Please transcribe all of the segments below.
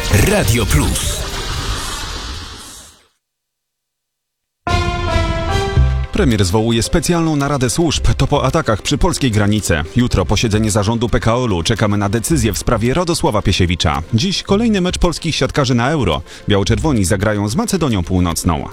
Radio Plus. Premier zwołuje specjalną naradę służb. To po atakach przy polskiej granicy. Jutro posiedzenie zarządu PKOL-u. Czekamy na decyzję w sprawie Radosława Piesiewicza. Dziś kolejny mecz polskich siatkarzy na Euro. Biało-czerwoni zagrają z Macedonią Północną.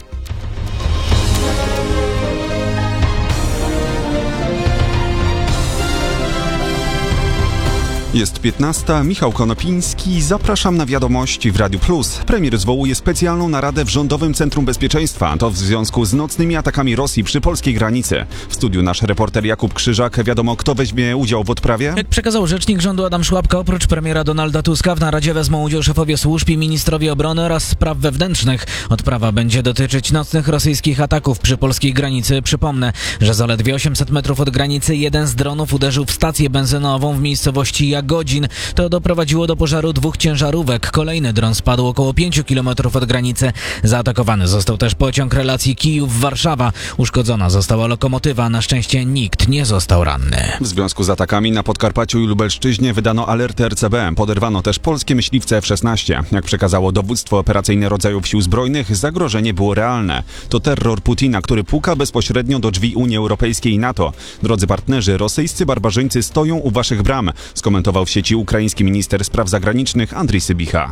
Jest 15. Michał Konopiński. Zapraszam na wiadomości w Radiu Plus. Premier zwołuje specjalną naradę w Rządowym Centrum Bezpieczeństwa. To w związku z nocnymi atakami Rosji przy polskiej granicy. W studiu nasz reporter Jakub Krzyżak. Wiadomo, kto weźmie udział w odprawie? Jak przekazał rzecznik rządu Adam Szłapka, oprócz premiera Donalda Tuska w naradzie wezmą udział szefowie służb i ministrowie obrony oraz spraw wewnętrznych. Odprawa będzie dotyczyć nocnych rosyjskich ataków przy polskiej granicy. Przypomnę, że zaledwie 800 metrów od granicy jeden z dronów uderzył w stację benzynową w miejscowości Jagodzin. To doprowadziło do pożaru 2 ciężarówek. Kolejny dron spadł około 5 km od granicy. Zaatakowany został też pociąg relacji Kijów-Warszawa. Uszkodzona została lokomotywa. Na szczęście nikt nie został ranny. W związku z atakami na Podkarpaciu i Lubelszczyźnie wydano alerty RCB. Poderwano też polskie myśliwce F-16. Jak przekazało dowództwo operacyjne rodzajów sił zbrojnych, zagrożenie było realne. To terror Putina, który puka bezpośrednio do drzwi Unii Europejskiej i NATO. Drodzy partnerzy, rosyjscy barbarzyńcy stoją u waszych bram, skomentował w sieci ukraiński minister spraw zagranicznych Andrii Sybicha.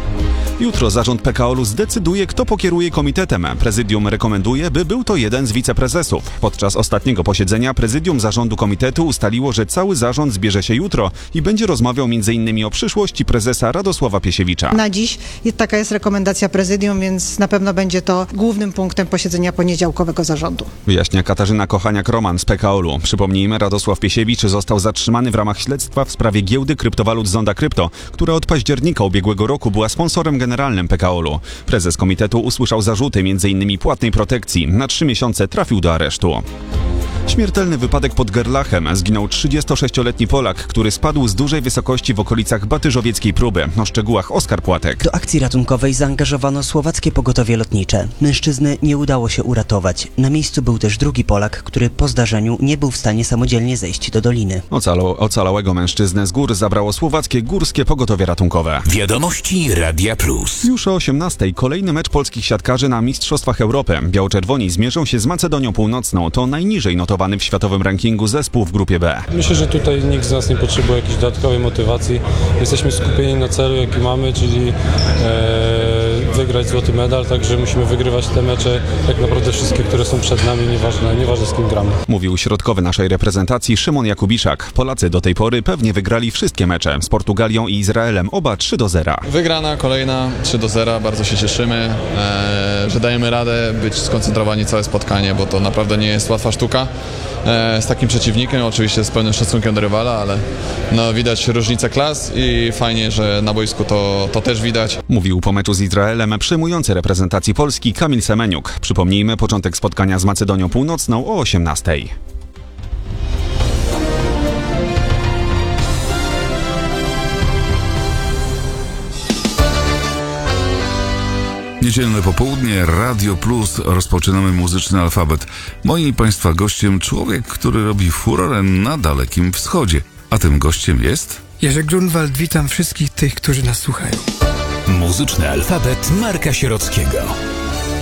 Jutro zarząd PKOL-u zdecyduje, kto pokieruje komitetem. Prezydium rekomenduje, by był to jeden z wiceprezesów. Podczas ostatniego posiedzenia prezydium zarządu komitetu ustaliło, że cały zarząd zbierze się jutro i będzie rozmawiał m.in. o przyszłości prezesa Radosława Piesiewicza. Na dziś taka jest rekomendacja prezydium, więc na pewno będzie to głównym punktem posiedzenia poniedziałkowego zarządu. Wyjaśnia Katarzyna Kochaniak-Roman z PKOL-u. Przypomnijmy, Radosław Piesiewicz został zatrzymany w ramach śledztwa w sprawie giełdy kryptowalut Zonda Krypto, która od października ubiegłego roku była sponsorem generalnym PKOL-u. Prezes komitetu usłyszał zarzuty m.in. płatnej protekcji. Na 3 miesiące trafił do aresztu. Śmiertelny wypadek pod Gerlachem. Zginął 36-letni Polak, który spadł z dużej wysokości w okolicach Batyżowieckiej Próby. O szczegółach Oskar Płatek. Do akcji ratunkowej zaangażowano słowackie pogotowie lotnicze. Mężczyzny nie udało się uratować. Na miejscu był też drugi Polak, który po zdarzeniu nie był w stanie samodzielnie zejść do doliny. Ocalałego mężczyznę z gór zabrało słowackie górskie pogotowie ratunkowe. Wiadomości Radia Plus. Już o 18:00 kolejny mecz polskich siatkarzy na Mistrzostwach Europy. Biało-czerwoni zmierzą się z Macedonią Północną. To najniżej notowany w światowym rankingu zespół w grupie B. Myślę, że tutaj nikt z nas nie potrzebuje jakiejś dodatkowej motywacji. Jesteśmy skupieni na celu, jaki mamy, czyli wygrać złoty medal, także musimy wygrywać te mecze, tak naprawdę wszystkie, które są przed nami, nieważne z kim gramy. Mówił środkowy naszej reprezentacji Szymon Jakubiszak. Polacy do tej pory pewnie wygrali wszystkie mecze z Portugalią i Izraelem, oba 3-0. Wygrana, kolejna 3-0, bardzo się cieszymy, że dajemy radę być skoncentrowani całe spotkanie, bo to naprawdę nie jest łatwa sztuka. Z takim przeciwnikiem, oczywiście z pełnym szacunkiem do rywala, ale widać różnicę klas i fajnie, że na boisku to też widać. Mówił po meczu z Izraelem przyjmujący reprezentacji Polski Kamil Semeniuk. Przypomnijmy, początek spotkania z Macedonią Północną o 18:00. Niedzielne popołudnie, Radio Plus, rozpoczynamy muzyczny alfabet. Moim i Państwa gościem człowiek, który robi furorę na Dalekim Wschodzie. A tym gościem jest... Jerzy Grunwald, witam wszystkich tych, którzy nas słuchają. Muzyczny alfabet Marka Sierockiego.